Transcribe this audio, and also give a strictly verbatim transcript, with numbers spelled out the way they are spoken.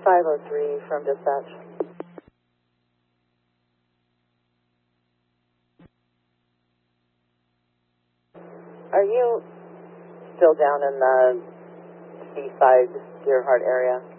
five oh three from dispatch. Are you still down in the Seaside, Deerheart area?